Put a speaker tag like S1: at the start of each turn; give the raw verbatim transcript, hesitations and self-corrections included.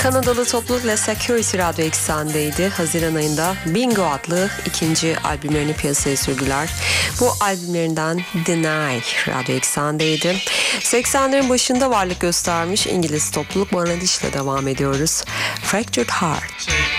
S1: Kanadalı topluluk La Security Radyo Eksen'deydi. Haziran ayında Bingo adlı ikinci albümlerini piyasaya sürdüler. Bu albümlerinden Deny Radyo Eksen'deydi. seksenlerin başında varlık göstermiş İngiliz topluluk Bangladesh'le devam ediyoruz. Fractured Heart.